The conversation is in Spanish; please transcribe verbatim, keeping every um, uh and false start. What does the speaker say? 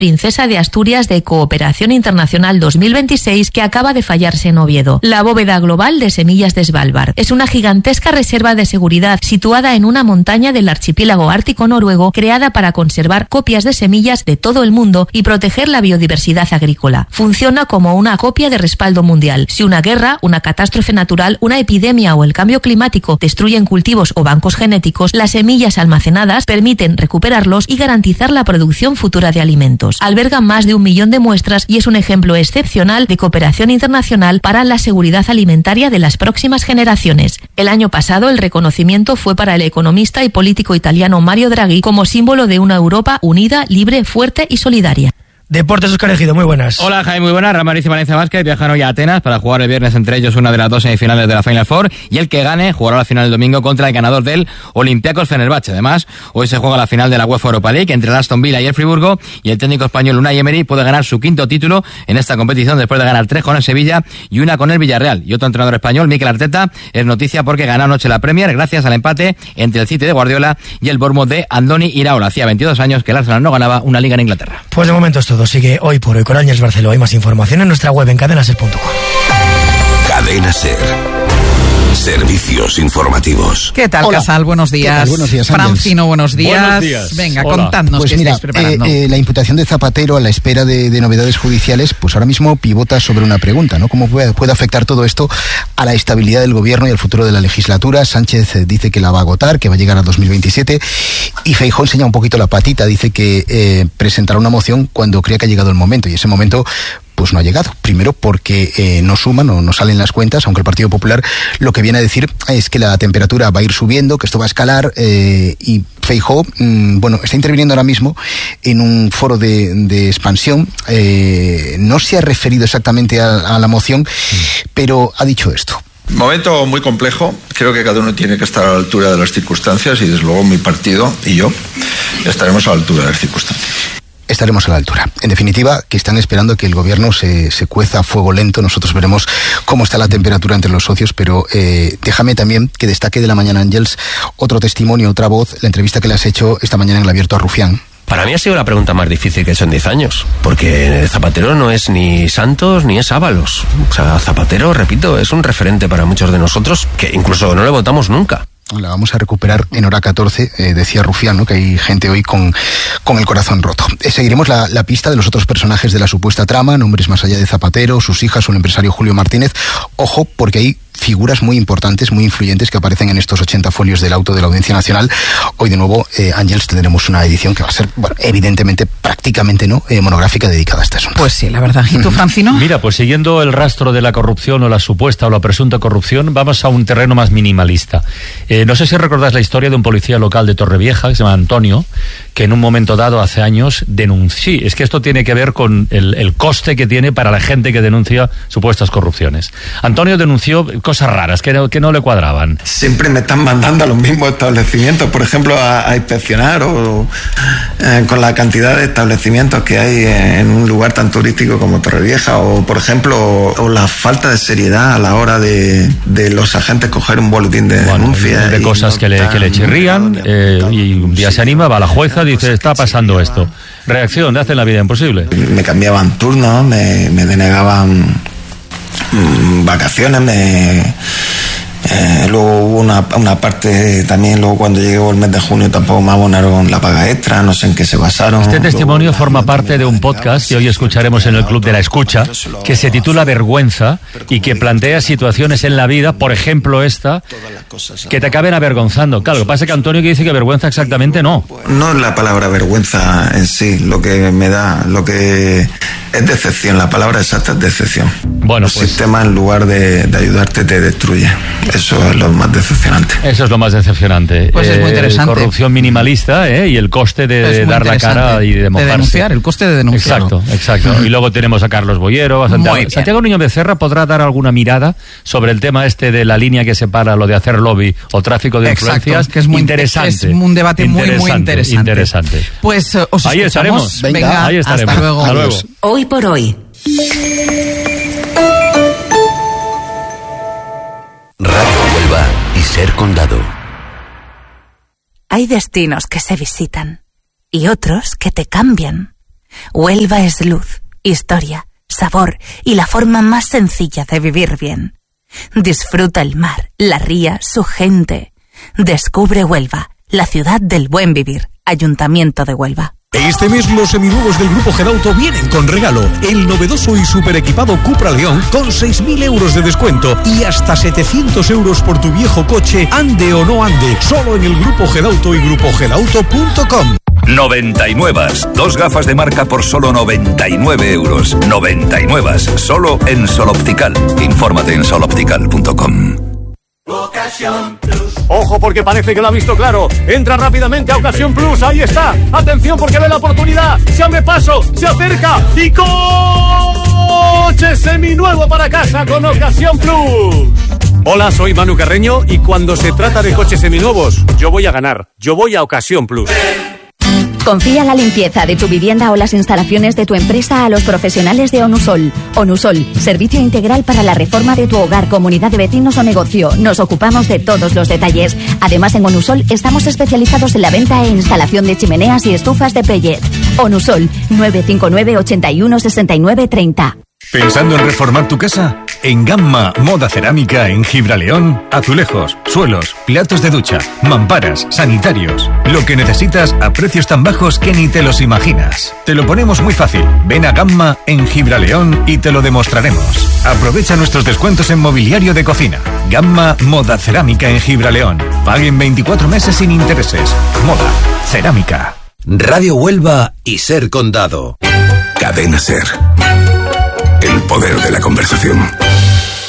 Princesa de Asturias de Cooperación Internacional dos mil veintiséis que acaba de fallarse en Oviedo. La bóveda global de semillas de Svalbard es una gigantesca reserva de seguridad situada en una montaña del archipiélago ártico noruego creada para conservar copias de semillas de todo el mundo y proteger la biodiversidad agrícola. Funciona como una copia de respaldo mundial. Si una guerra, una catástrofe natural, una epidemia o el cambio climático destruyen cultivos o bancos genéticos, las semillas almacenadas permiten recuperarlos y garantizar la producción futura de alimentos. Alberga más de un millón de muestras y es un ejemplo excepcional de cooperación internacional para la seguridad alimentaria de las próximas generaciones. El año pasado el reconocimiento fue para el economista y político italiano Mario Draghi como símbolo de una Europa unida, libre, fuerte y solidaria. Deportes, Óscar Ejido, muy buenas. Hola, Jaime, muy buenas. Real Madrid y Valencia Basket viajan hoy a Atenas para jugar el viernes entre ellos una de las dos semifinales de la Final Four, y el que gane jugará la final el domingo contra el ganador del Olympiacos Fenerbahce. Además, hoy se juega la final de la UEFA Europa League entre el Aston Villa y el Friburgo, y el técnico español Unai Emery puede ganar su quinto título en esta competición después de ganar tres con el Sevilla y una con el Villarreal. Y otro entrenador español, Mikel Arteta, es noticia porque ganó anoche la Premier gracias al empate entre el City de Guardiola y el Bournemouth de Andoni Iraola. Hacía veintidós años que el Arsenal no ganaba una liga en Inglaterra. Pues de momento es todo. Sigue hoy por hoy con Ángels Barceló. Hay más información en nuestra web en cadena ser punto com. Cadena Ser. Servicios informativos. ¿Qué tal, Hola. Casal? Buenos días. Buenos días, Francino, buenos días. Buenos días. Venga, Hola. contadnos Pues qué mira, estáis preparando. eh, eh, la imputación de Zapatero a la espera de, de novedades judiciales, pues ahora mismo pivota sobre una pregunta, ¿no? ¿Cómo puede, puede afectar todo esto a la estabilidad del gobierno y al futuro de la legislatura? Sánchez eh, dice que la va a agotar, que va a llegar a dos mil veintisiete, y Feijóo enseña un poquito la patita, dice que eh, presentará una moción cuando crea que ha llegado el momento, y ese momento pues no ha llegado. Primero porque eh, no suman o no salen las cuentas, aunque el Partido Popular lo que viene a decir es que la temperatura va a ir subiendo, que esto va a escalar, eh, y Feijóo, mmm, bueno, está interviniendo ahora mismo en un foro de, de expansión. Eh, no se ha referido exactamente a, a la moción, pero ha dicho esto. Momento muy complejo, creo que cada uno tiene que estar a la altura de las circunstancias y desde luego mi partido y yo estaremos a la altura de las circunstancias. Estaremos a la altura. En definitiva, que están esperando que el gobierno se, se cueza a fuego lento. Nosotros veremos cómo está la temperatura entre los socios, pero eh, déjame también que destaque de la mañana, Ángels, otro testimonio, otra voz, la entrevista que le has hecho esta mañana en el Abierto a Rufián. Para mí ha sido la pregunta más difícil que he hecho en diez años, porque Zapatero no es ni Santos ni es Ábalos. O sea, Zapatero, repito, es un referente para muchos de nosotros que incluso no le votamos nunca. La vamos a recuperar en hora catorce, eh, decía Rufián, ¿no? Que hay gente hoy con, con el corazón roto. Eh, seguiremos la, la pista de los otros personajes de la supuesta trama, nombres más allá de Zapatero, sus hijas o el empresario Julio Martínez. Ojo, porque hay figuras muy importantes, muy influyentes que aparecen en estos ochenta folios del auto de la Audiencia Nacional. Hoy de nuevo, eh, Ángels, tendremos una edición que va a ser, bueno, evidentemente, prácticamente no, eh, monográfica dedicada a este asunto. Pues sí, la verdad. ¿Y tú, Francino? Mira, pues siguiendo el rastro de la corrupción o la supuesta o la presunta corrupción, vamos a un terreno más minimalista. Eh, no sé si recordáis la historia de un policía local de Torrevieja, que se llama Antonio, que en un momento dado, hace años, denunció. Es que esto tiene que ver con el, el coste que tiene para la gente que denuncia supuestas corrupciones. Antonio denunció cosas raras que no, que no le cuadraban. Siempre me están mandando a los mismos establecimientos, por ejemplo, a, a inspeccionar o eh, con la cantidad de establecimientos que hay en un lugar tan turístico como Torrevieja, o por ejemplo, o, o la falta de seriedad a la hora de, de los agentes coger un boletín de bueno, denuncia. De cosas que le, que le chirrían, eh, y un día se anima, va a la jueza, dice, está pasando esto. Reacción, le hacen la vida imposible. Me cambiaban turnos, me, me denegaban mmm, vacaciones, me... Eh, luego hubo una, una parte también, luego cuando llegó el mes de junio tampoco me abonaron la paga extra, no sé en qué se basaron. Este testimonio luego, forma parte de un podcast que hoy escucharemos en el Club de la Escucha, que se titula Vergüenza y que plantea situaciones en la vida, por ejemplo esta, que te acaben avergonzando. Claro, lo que pasa es que Antonio que dice que vergüenza exactamente no. No es la palabra vergüenza en sí lo que me da, lo que es decepción, la palabra exacta es decepción. Bueno, el pues, sistema en lugar de, de ayudarte te destruye. Eso es lo más decepcionante. Eso es lo más decepcionante. Pues es muy interesante. Eh, corrupción minimalista, ¿eh? Y el coste de dar la cara y de mojarse. De denunciar, el coste de denunciar. Exacto, exacto. Uh-huh. Y luego tenemos a Carlos Boyero, a Santiago. Santiago Niño Becerra podrá dar alguna mirada sobre el tema este de la línea que separa lo de hacer lobby o tráfico de Exacto, influencias. Que es muy interesante. Es un debate muy, muy interesante. interesante. Pues uh, os ahí escuchamos. estaremos. Venga, Venga, ahí estaremos. Hasta luego. Hasta luego. Hoy por hoy. Radio Huelva y Ser Condado. Hay destinos que se visitan y otros que te cambian. Huelva es luz, historia, sabor y la forma más sencilla de vivir bien. Disfruta el mar, la ría, su gente. Descubre Huelva, la ciudad del buen vivir. Ayuntamiento de Huelva. Este mes los seminuevos del Grupo Gedauto vienen con regalo. El novedoso y super equipado Cupra León con seis mil euros de descuento y hasta setecientos euros por tu viejo coche, ande o no ande. Solo en el Grupo Gedauto y grupo gedauto punto com. noventa y nueve. Dos gafas de marca por solo noventa y nueve euros. noventa y nueve. Solo en Sol Optical. Infórmate en sol optical punto com. Ocasión Plus. Ojo, porque parece que lo ha visto claro. Entra rápidamente a Ocasión Plus. Ahí está. Atención, porque ve la oportunidad. Se abre paso, se acerca y coche seminuevo para casa con Ocasión Plus. Hola, soy Manu Carreño y cuando se trata de coches seminuevos, yo voy a ganar. Yo voy a Ocasión Plus. Confía la limpieza de tu vivienda o las instalaciones de tu empresa a los profesionales de Onusol. Onusol, servicio integral para la reforma de tu hogar, comunidad de vecinos o negocio. Nos ocupamos de todos los detalles. Además, en Onusol estamos especializados en la venta e instalación de chimeneas y estufas de pellet. Onusol, nueve cinco nueve, ochenta y uno, sesenta y nueve, treinta. ¿Pensando en reformar tu casa? En Gamma Moda Cerámica en Gibraleón, azulejos, suelos, platos de ducha, mamparas, sanitarios. Lo que necesitas a precios tan bajos que ni te los imaginas. Te lo ponemos muy fácil. Ven a Gamma en Gibraleón y te lo demostraremos. Aprovecha nuestros descuentos en mobiliario de cocina. Gamma Moda Cerámica en Gibraleón. Paguen veinticuatro meses sin intereses. Moda Cerámica. Radio Huelva y Ser Condado. Cadena Ser. El poder de la conversación.